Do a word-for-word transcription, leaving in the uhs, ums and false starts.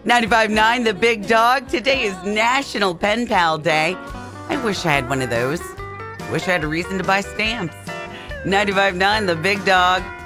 ninety-five point nine The Big Dog. Today is National Pen Pal Day. I wish I had one of those. Wish I had a reason to buy stamps. ninety-five point nine The Big Dog.